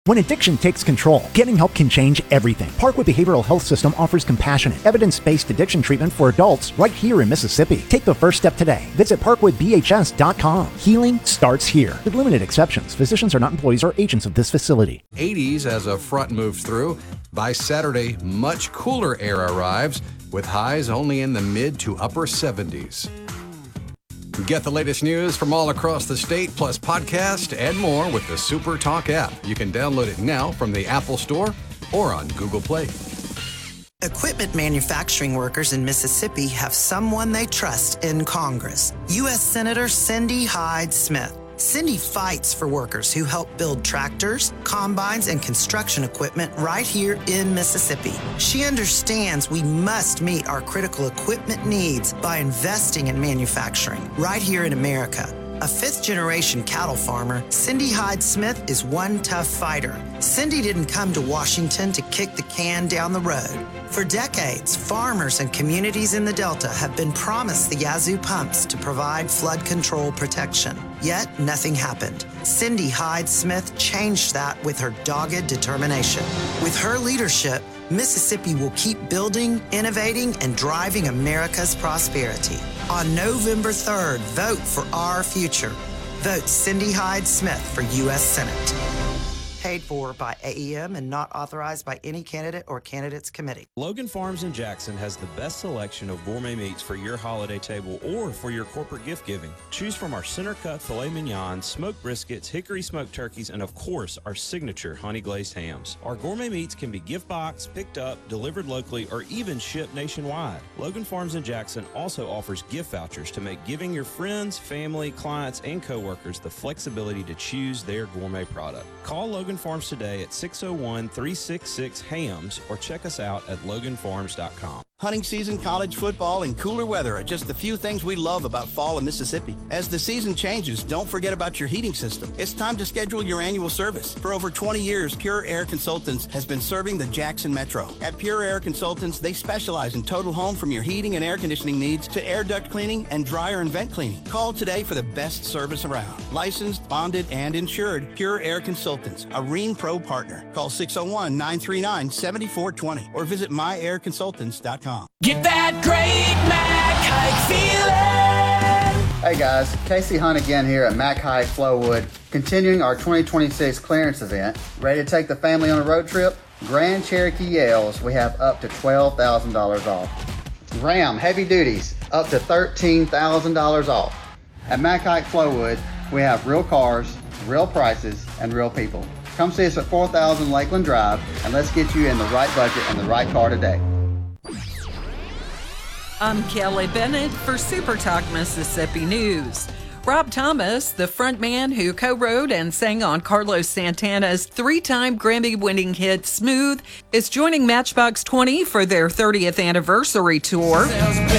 When addiction takes control, getting help can change everything. Parkwood Behavioral Health System offers compassionate, evidence-based addiction treatment for adults right here in Mississippi. Take the first step today. Visit parkwoodbhs.com. Healing starts here. With limited exceptions, physicians are not employees or agents of this facility. 80s as a front moves through. By Saturday, much cooler air arrives, with highs only in the mid to upper 70s. Get the latest news from all across the state, plus podcast and more with the Super Talk app. You can download it now from the Apple Store or on Google Play. Equipment manufacturing workers in Mississippi have someone they trust in Congress. U.S. Senator Cindy Hyde-Smith. Cindy fights for workers who help build tractors, combines, and construction equipment right here in Mississippi. She understands we must meet our critical equipment needs by investing in manufacturing right here in America. A fifth-generation cattle farmer, Cindy Hyde-Smith is one tough fighter. Cindy didn't come to Washington to kick the can down the road. For decades, farmers and communities in the Delta have been promised the Yazoo pumps to provide flood control protection. Yet, nothing happened. Cindy Hyde-Smith changed that with her dogged determination. With her leadership, Mississippi will keep building, innovating, and driving America's prosperity. On November 3rd, vote for our future. Vote Cindy Hyde-Smith for U.S. Senate. Paid for by AEM and not authorized by any candidate or candidates committee. Logan Farms in Jackson has the best selection of gourmet meats for your holiday table or for your corporate gift giving. Choose from our center-cut filet mignon, smoked briskets, hickory smoked turkeys, and of course, our signature honey glazed hams. Our gourmet meats can be gift boxed, picked up, delivered locally, or even shipped nationwide. Logan Farms in Jackson also offers gift vouchers to make giving your friends, family, clients, and coworkers the flexibility to choose their gourmet product. Call Logan Farms today at 601-366-HAMS or check us out at loganfarms.com. Hunting season, college football, and cooler weather are just the few things we love about fall in Mississippi. As the season changes, don't forget about your heating system. It's time to schedule your annual service. For over 20 years, Pure Air Consultants has been serving the Jackson Metro. At Pure Air Consultants, they specialize in total home from your heating and air conditioning needs to air duct cleaning and dryer and vent cleaning. Call today for the best service around. Licensed, bonded, and insured, Pure Air Consultants, a REEN Pro partner. Call 601-939-7420 or visit myairconsultants.com. Get that great Mac Hike feeling. Hey guys, Casey Hunt again here at Mac Hike Flowood, continuing our 2026 clearance event. Ready to take the family on a road trip? Grand Cherokee Yales, we have up to $12,000 off. Ram Heavy Duties, up to $13,000 off. At Mac Hike Flowood, we have real cars, real prices, and real people. Come see us at 4000 Lakeland Drive, and let's get you in the right budget and the right car today. I'm Kelly Bennett for Super Talk Mississippi News. Rob Thomas, the frontman who co-wrote and sang on Carlos Santana's three-time Grammy-winning hit Smooth, is joining Matchbox 20 for their 30th anniversary tour.